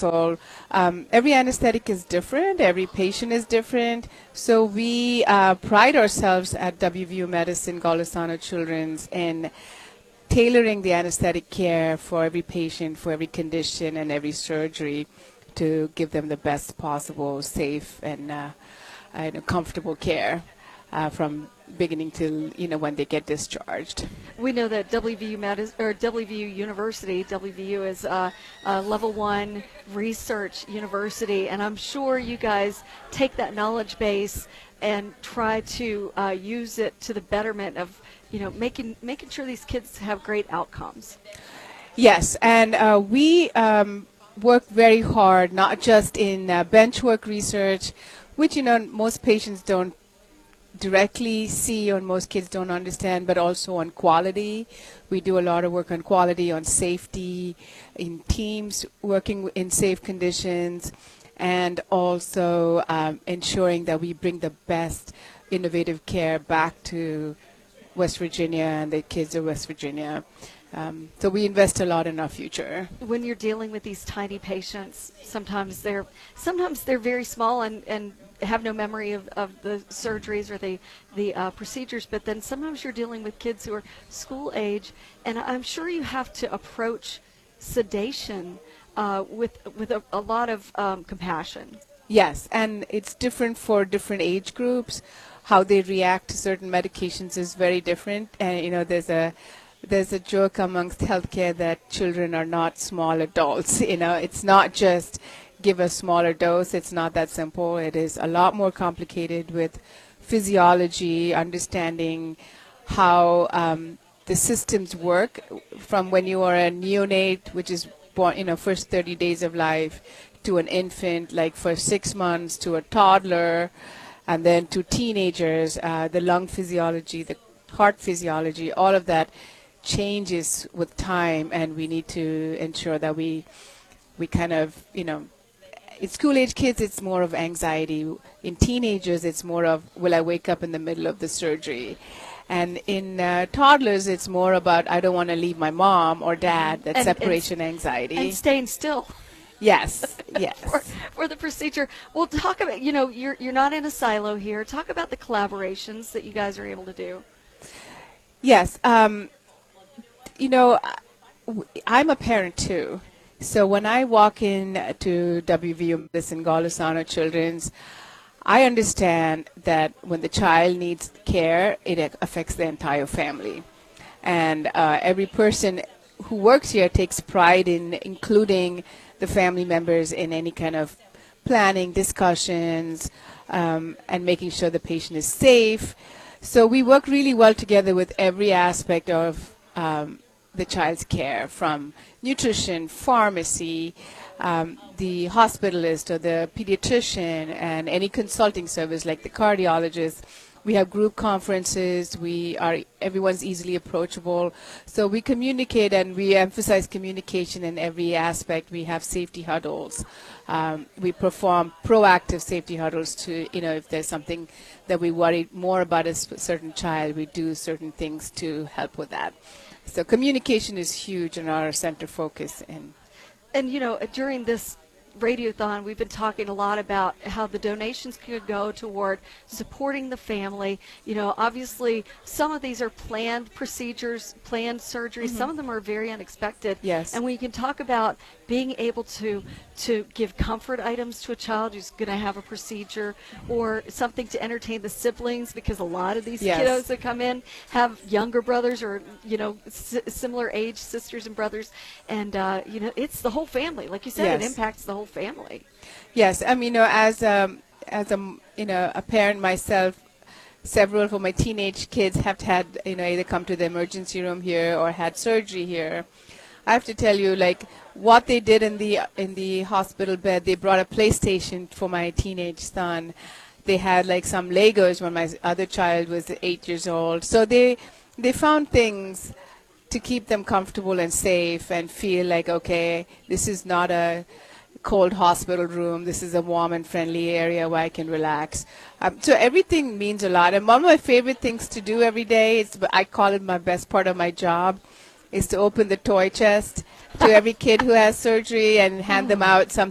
So every anesthetic is different, every patient is different. So we pride ourselves at WVU Medicine Golisano Children's in tailoring the anesthetic care for every patient, for every condition, and every surgery to give them the best possible, safe, and comfortable care from beginning till when they get discharged. We know that WVU University, WVU is a level 1 research university, and I'm sure you guys take that knowledge base and try to use it to the betterment of making sure these kids have great outcomes. Yes, and we work very hard, not just in bench work research, which most patients don't directly see or most kids don't understand, but also on quality. We do a lot of work on quality, on safety, in teams working in safe conditions, and also ensuring that we bring the best innovative care back to West Virginia and the kids of West Virginia. So we invest a lot in our future. When you're dealing with these tiny patients, sometimes they're very small and have no memory of the surgeries or the procedures, but then sometimes you're dealing with kids who are school age, and I'm sure you have to approach sedation with a lot of compassion. Yes, and it's different for different age groups. How they react to certain medications is very different, and there's a joke amongst healthcare that children are not small adults. It's not just give a smaller dose. It's not that simple. It is a lot more complicated with physiology, understanding how the systems work from when you are a neonate, which is born, first 30 days of life, to an infant, like for 6 months, to a toddler, and then to teenagers, the lung physiology, the heart physiology, all of that changes with time, and we need to ensure that we kind of, in school age kids, it's more of anxiety. In teenagers, it's more of, will I wake up in the middle of the surgery? And in toddlers, it's more about, I don't want to leave my mom or dad, that separation anxiety. And staying still. Yes, yes. for the procedure. Well, talk about, you're not in a silo here. Talk about the collaborations that you guys are able to do. Yes. I'm a parent too. So when I walk in to WVU Medicine Golisano Children's, I understand that when the child needs care, it affects the entire family. And every person who works here takes pride in including the family members in any kind of planning, discussions, and making sure the patient is safe. So we work really well together with every aspect of the child's care, from nutrition, pharmacy, the hospitalist or the pediatrician, and any consulting service like the cardiologist. We have group conferences. Everyone's easily approachable. So we communicate, and we emphasize communication in every aspect. We have safety huddles. We perform proactive safety huddles to, if there's something that we worry more about a certain child, we do certain things to help with that. So communication is huge in our center focus. And during this Radiothon, we've been talking a lot about how the donations could go toward supporting the family. Obviously, some of these are planned procedures, planned surgeries. Mm-hmm. Some of them are very unexpected. Yes. And we can talk about being able to give comfort items to a child who's going to have a procedure, or something to entertain the siblings, because a lot of these kiddos that come in have younger brothers or, similar age sisters and brothers. And, it's the whole family. Like you said, It impacts the whole family. Yes. As a parent myself, several of my teenage kids have had, either come to the emergency room here or had surgery here. I have to tell you, what they did in the hospital bed. They brought a PlayStation for my teenage son. They had some Legos when my other child was 8 years old. So they found things to keep them comfortable and safe and feel like, okay, this is not a cold hospital room. This is a warm and friendly area where I can relax. So everything means a lot. And one of my favorite things to do every day, I call it my best part of my job, is to open the toy chest to every kid who has surgery and hand them out some